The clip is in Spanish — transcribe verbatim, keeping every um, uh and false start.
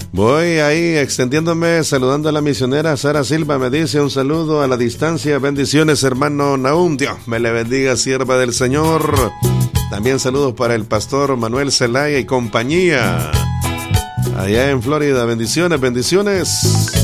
Voy ahí extendiéndome, saludando a la misionera Sara Silva, me dice un saludo a la distancia, bendiciones hermano Nahum, Dios me le bendiga, sierva del Señor. También saludos para el pastor Manuel Zelaya y compañía, allá en Florida, bendiciones, bendiciones.